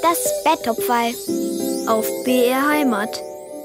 Das Betthopferl auf BR Heimat.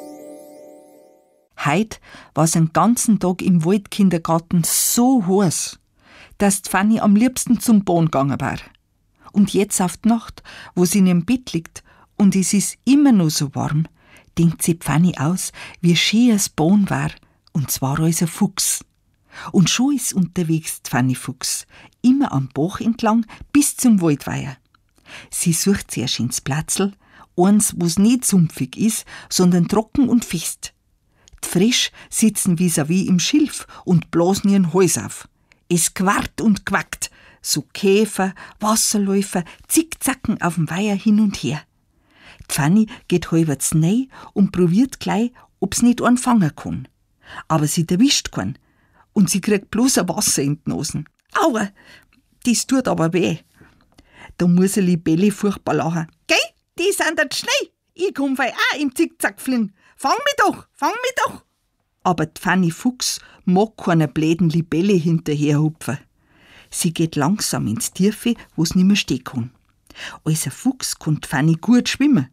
Heut war's den ganzen Tag im Waldkindergarten so heiß, dass die Fanny am liebsten zum Bahn gegangen war. Und jetzt auf die Nacht, wo sie in ihrem Bett liegt und es ist immer noch so warm, denkt sie Fanny aus, wie schön das Bahn war, und zwar als ein Fuchs. Und schon ist unterwegs die Fanny Fuchs, immer am Bach entlang bis zum Waldweiher. Sie sucht zuerst ins Platzl, eins, wo's nicht sumpfig ist, sondern trocken und fest. Die Frisch sitzen vis-à-vis im Schilf und blasen ihren Hals auf. Es quart und quackt, so Käfer, Wasserläufer zickzacken auf dem Weiher hin und her. Die Fanny geht halbwegs rein und probiert gleich, ob's nicht einen fangen kann. Aber sie erwischt keinen und sie kriegt bloß ein Wasser in die Nasen. Aua, das tut aber weh. Da muss eine Libelle furchtbar lachen. Geh, die sind jetzt schnell. Ich komm fei auch im Zickzack fliegen. Fang mich doch. Aber die Fanny Fuchs mag keiner bläden Libelle hinterherhupfen. Sie geht langsam ins Tiefe, wo's nimmer stehen kann. Als ein Fuchs kann die Fanny gut schwimmen.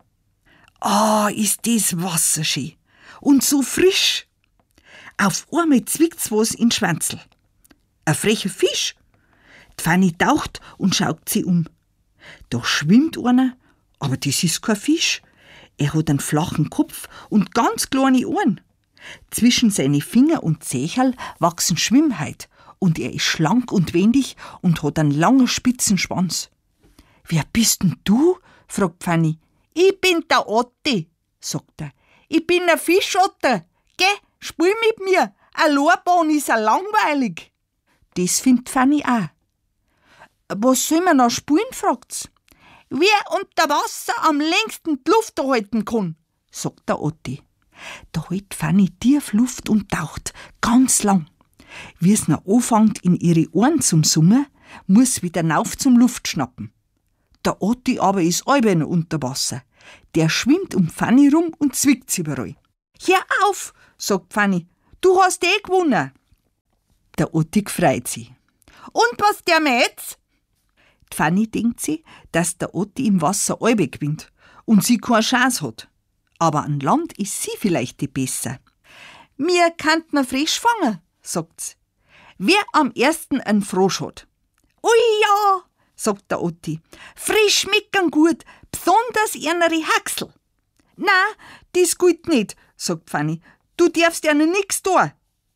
Ist das Wasser schön. Und so frisch. Auf einmal zwickt's was in Schwänzel. Ein frecher Fisch. Die Fanny taucht und schaut sie um. Da schwimmt einer, aber das ist kein Fisch. Er hat einen flachen Kopf und ganz kleine Ohren. Zwischen seine Finger und Zächerl wachsen Schwimmhäute und er ist schlank und wendig und hat einen langen spitzen Schwanz. »Wer bist denn du?« fragt Fanny. »Ich bin der Otti«, sagt er. »Ich bin ein Fischotter. Geh, spiel mit mir. Ein Lorbahn ist ja langweilig.« Das findet Fanny auch. »Was soll man noch spielen?« fragt's. »Wer unter Wasser am längsten die Luft halten kann«, sagt der Otti. Da hält Fanny tief Luft und taucht, ganz lang. Wie es noch anfängt, in ihre Ohren zum Summen, muss wieder rauf zum Luft schnappen. Der Otti aber ist allweil noch unter Wasser. Der schwimmt um Fanny rum und zwickt sie überall. »Hör auf«, sagt Fanny, »du hast gewonnen.« Der Otti freut sich. »Und was der mir jetzt?« Die Fanny denkt sie, dass der Otti im Wasser allweil gewinnt und sie keine Chance hat. Aber an Land ist sie vielleicht die besser. »Mir kannt man frisch fangen«, sagt sie. »Wer am ersten einen Frosch hat.« »Ui ja«, sagt der Otti. »Frisch schmecken gut, besonders ihre Haxel.« »Na, das geht nicht«, sagt Fanny. »Du darfst ihnen nix tun.«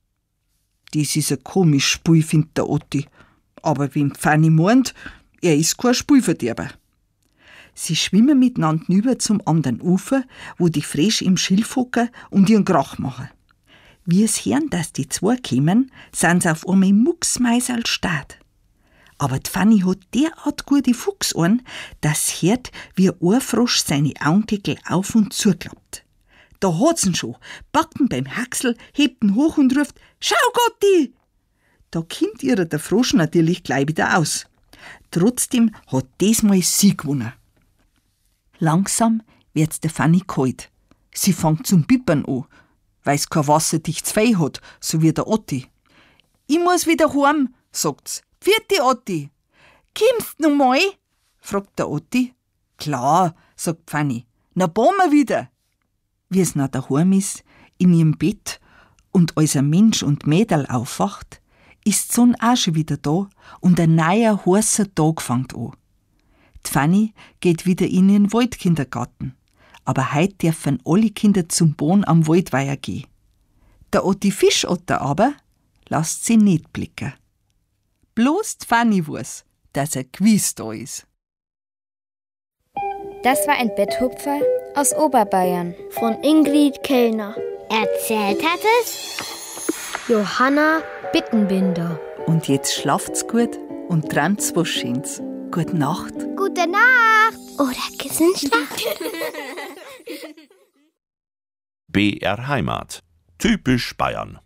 Das ist ein komisches Spiel, findet der Otti. Aber wenn Fanny meint, er ist kein Spielverderber. Sie schwimmen miteinander über zum anderen Ufer, wo die Frösche im Schilf hocken und ihren Krach machen. Wie es hören, dass die zwei kommen, sind sie auf einmal mucksmeiserl stark. Aber die Fanny hat derart gute Fuchsohren, dass sie hört, wie ein Frosch seine Augendeckel auf und zuklappt. Da hat's ihn schon, packt ihn beim Haxel, hebt ihn hoch und ruft: »Schau, Gotti!« Da kommt ihr der Frosch natürlich gleich wieder aus. Trotzdem hat diesmal sie gewonnen. Langsam wird's der Fanny kalt. Sie fängt zum Bippern an, weil's kein wasserdichtes Fell hat, so wie der Otti. »Ich muss wieder heim«, sagt's. »Vierte Otti.« »Kommst du noch mal?«, fragt der Otti. »Klar«, sagt Fanny. »Na, bauen wir wieder.« Wie es nach daheim ist, in ihrem Bett, und als ein Mensch und Mädel aufwacht, ist die Sonne auch schon wieder da und ein neuer, heißer Tag fängt an. Die Fanny geht wieder in ihren Waldkindergarten, aber heute dürfen alle Kinder zum Bahn am Waldweiher gehen. Der Otti Fischotter aber lässt sie nicht blicken. Bloß die Fanny weiß, dass ein Quiz da ist. Das war ein Betthupferl aus Oberbayern von Ingrid Kellner. Erzählt hat es Johanna Bittenbinder. Und jetzt schlaft's gut und träumt's was Schönes. Gute Nacht. Gute Nacht. Oder Gesundschlag. BR Heimat. Typisch Bayern.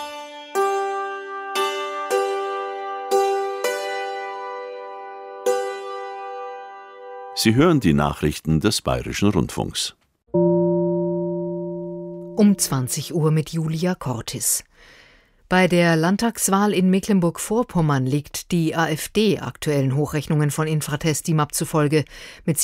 Sie hören die Nachrichten des Bayerischen Rundfunks. Um 20 Uhr mit Julia Cortis. Bei der Landtagswahl in Mecklenburg-Vorpommern liegt die AfD aktuellen Hochrechnungen von Infratest DIMAP zufolge mit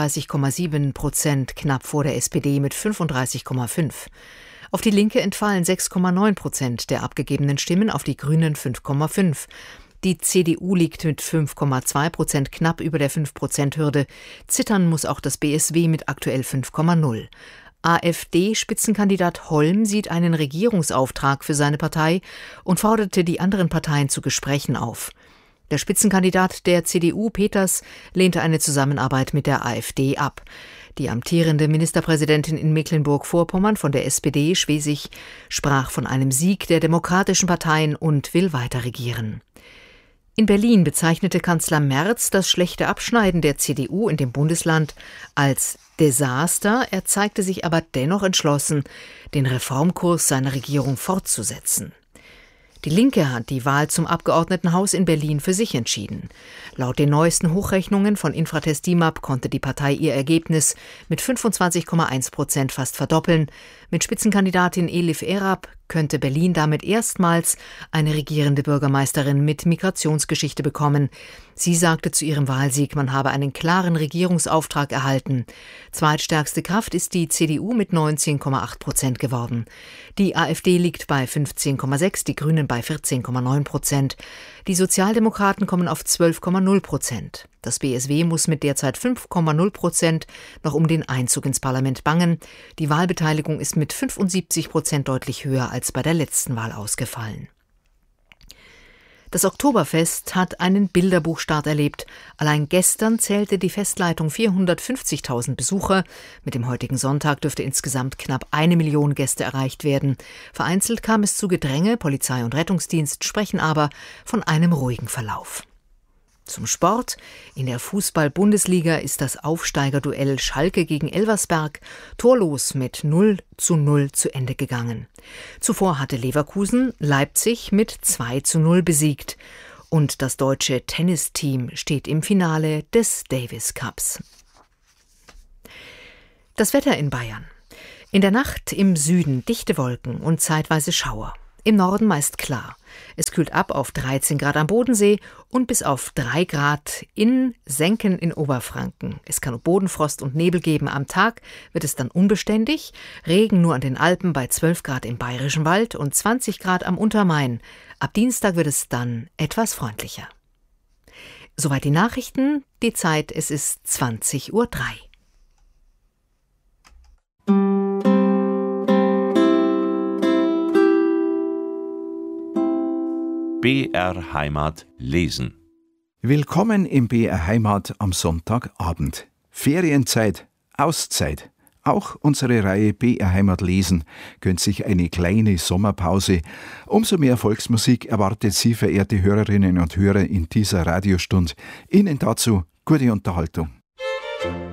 37,7% knapp vor der SPD mit 35,5%. Auf die Linke entfallen 6,9% der abgegebenen Stimmen, auf die Grünen 5,5%. Die CDU liegt mit 5,2% knapp über der 5%-Hürde. Zittern muss auch das BSW mit aktuell 5,0%. AfD-Spitzenkandidat Holm sieht einen Regierungsauftrag für seine Partei und forderte die anderen Parteien zu Gesprächen auf. Der Spitzenkandidat der CDU, Peters, lehnte eine Zusammenarbeit mit der AfD ab. Die amtierende Ministerpräsidentin in Mecklenburg-Vorpommern von der SPD, Schwesig, sprach von einem Sieg der demokratischen Parteien und will weiter regieren. In Berlin bezeichnete Kanzler Merz das schlechte Abschneiden der CDU in dem Bundesland als Desaster. Er zeigte sich aber dennoch entschlossen, den Reformkurs seiner Regierung fortzusetzen. Die Linke hat die Wahl zum Abgeordnetenhaus in Berlin für sich entschieden. Laut den neuesten Hochrechnungen von Infratest DIMAP konnte die Partei ihr Ergebnis mit 25,1% fast verdoppeln. Mit Spitzenkandidatin Elif Erab könnte Berlin damit erstmals eine regierende Bürgermeisterin mit Migrationsgeschichte bekommen. Sie sagte zu ihrem Wahlsieg, man habe einen klaren Regierungsauftrag erhalten. Zweitstärkste Kraft ist die CDU mit 19,8% geworden. Die AfD liegt bei 15,6%, die Grünen bei 14,9%. Die Sozialdemokraten kommen auf 12,0%. Das BSW muss mit derzeit 5,0% noch um den Einzug ins Parlament bangen. Die Wahlbeteiligung ist mit 75% deutlich höher als bei der letzten Wahl ausgefallen. Das Oktoberfest hat einen Bilderbuchstart erlebt. Allein gestern zählte die Festleitung 450.000 Besucher. Mit dem heutigen Sonntag dürfte insgesamt knapp 1 Million Gäste erreicht werden. Vereinzelt kam es zu Gedränge, Polizei und Rettungsdienst sprechen aber von einem ruhigen Verlauf. Zum Sport. In der Fußball-Bundesliga ist das Aufsteigerduell Schalke gegen Elversberg torlos mit 0:0 zu Ende gegangen. Zuvor hatte Leverkusen Leipzig mit 2:0 besiegt. Und das deutsche Tennisteam steht im Finale des Davis Cups. Das Wetter in Bayern. In der Nacht im Süden dichte Wolken und zeitweise Schauer. Im Norden meist klar. Es kühlt ab auf 13 Grad am Bodensee und bis auf 3 Grad in Senken in Oberfranken. Es kann Bodenfrost und Nebel geben. Am Tag wird es dann unbeständig. Regen nur an den Alpen bei 12 Grad im Bayerischen Wald und 20 Grad am Untermain. Ab Dienstag wird es dann etwas freundlicher. Soweit die Nachrichten. Die Zeit, es ist 20:03 Uhr. BR Heimat lesen. Willkommen im BR Heimat am Sonntagabend. Ferienzeit, Auszeit. Auch unsere Reihe BR Heimat lesen gönnt sich eine kleine Sommerpause. Umso mehr Volksmusik erwartet Sie, verehrte Hörerinnen und Hörer, in dieser Radiostund. Ihnen dazu gute Unterhaltung.